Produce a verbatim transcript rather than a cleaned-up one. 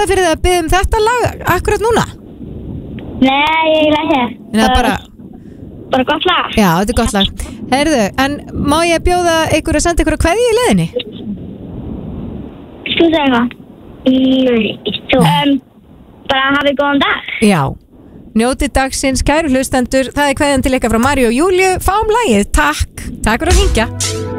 ástæða fyrir það að biðja um þetta lag akkurat núna? Nei, ég er ekki. Það er bara... Bara gott lag. Já, þetta er gott lag. Heyrðu, en má ég bjóða ykkur að senda ykkur að kveðja í leiðinni? Þú segir hvað? Um, bara hafið góðan dag. Já. Njótið dagsins, kæru hlustendur. Það er kveðjan til ykkar frá Maríu og Júlíu. Fáum lagið. Takk. Takk fyrir að hringja.